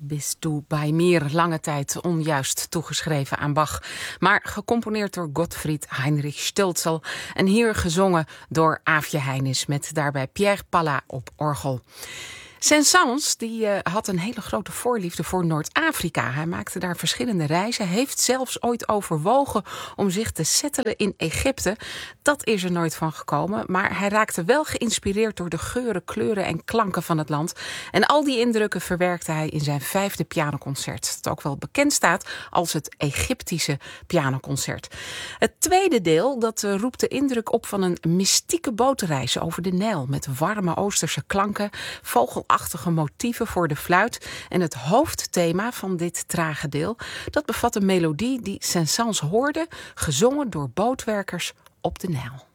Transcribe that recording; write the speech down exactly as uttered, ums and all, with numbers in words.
bist du bei mir, lange tijd onjuist toegeschreven aan Bach, maar gecomponeerd door Gottfried Heinrich Stölzl en hier gezongen door Aafje Heinis met daarbij Pierre Palla op orgel. Saint-Saëns die uh, had een hele grote voorliefde voor Noord-Afrika. Hij maakte daar verschillende reizen. Heeft zelfs ooit overwogen om zich te settelen in Egypte. Dat is er nooit van gekomen. Maar hij raakte wel geïnspireerd door de geuren, kleuren en klanken van het land. En al die indrukken verwerkte hij in zijn vijfde pianoconcert. Dat ook wel bekend staat als het Egyptische pianoconcert. Het tweede deel dat uh, roept de indruk op van een mystieke bootreis over de Nijl. Met warme Oosterse klanken, vogel achtige motieven voor de fluit en het hoofdthema van dit trage deel, dat bevat een melodie die Saint-Saëns hoorde, gezongen door bootwerkers op de Nijl.